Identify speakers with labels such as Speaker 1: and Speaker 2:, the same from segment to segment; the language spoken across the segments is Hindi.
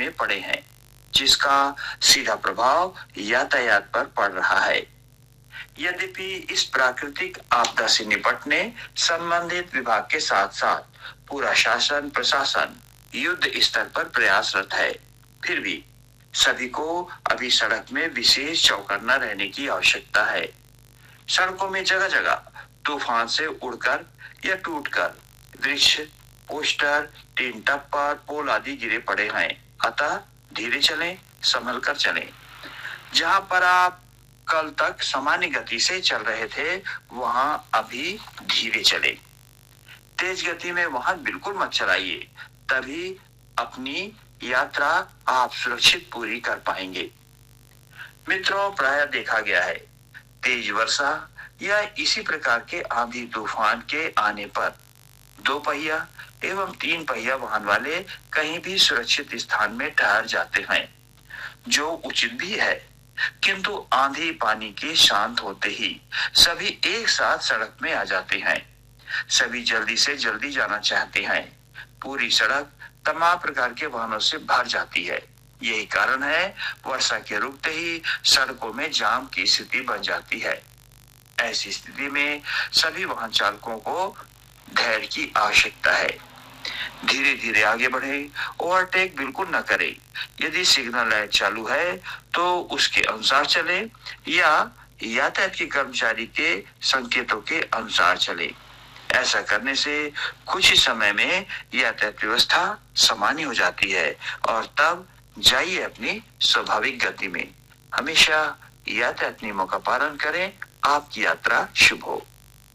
Speaker 1: में पड़े हैं, जिसका सीधा प्रभाव यातायात पर पड़ रहा है। यद्यपि इस प्राकृतिक आपदा से निपटने संबंधित विभाग के साथ साथ पूरा शासन प्रशासन युद्ध स्तर पर प्रयासरत है, फिर भी सभी को अभी सड़क में विशेष चौकन्ना रहने की आवश्यकता है। सड़कों में जगह जगह तूफान से उड़कर या टूटकर वृक्ष, पोस्टर, टीन टप्पर, पोल आदि गिरे पड़े हैं, अतः धीरे चलें, संभल कर चलें। जहां पर आप कल तक सामान्य गति से चल रहे थे, वहां अभी धीरे चले। तेज गति में वाहन बिल्कुल मत चलाइए, तभी अपनी यात्रा आप सुरक्षित पूरी कर पाएंगे। मित्रों, प्रायः देखा गया है तेज वर्षा या इसी प्रकार के आंधी तूफान के आने पर 2 पहिया एवं 3 पहिया वाहन वाले कहीं भी सुरक्षित स्थान में ठहर जाते हैं, जो उचित भी है। किंतु आंधी पानी के शांत होते ही सभी एक साथ सड़क में आ जाते हैं। सभी जल्दी से जल्दी जाना चाहते हैं। पूरी सड़क तमाम प्रकार के वाहनों से भर जाती है। यही कारण है वर्षा के रुकते ही सड़कों में जाम की स्थिति बन जाती है। ऐसी स्थिति में सभी वाहन चालकों को धैर्य की आवश्यकता है। धीरे धीरे आगे बढ़े, ओवरटेक बिल्कुल न करे। यदि सिग्नल लाइट चालू है तो उसके अनुसार चले या यातायात के कर्मचारी के संकेतों के अनुसार चले। ऐसा करने से कुछ ही समय में यातायात व्यवस्था सामान्य हो जाती है और तब जाइए अपनी स्वाभाविक गति में। हमेशा यातायात नियमों का पालन करें। आपकी यात्रा शुभ हो।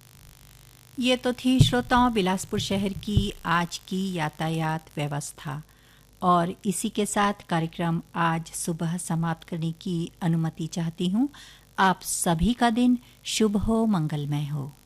Speaker 2: ये तो थी श्रोताओं बिलासपुर शहर की आज की यातायात व्यवस्था, और इसी के साथ कार्यक्रम आज सुबह समाप्त करने की अनुमति चाहती हूँ। आप सभी का दिन शुभ हो, मंगलमय हो।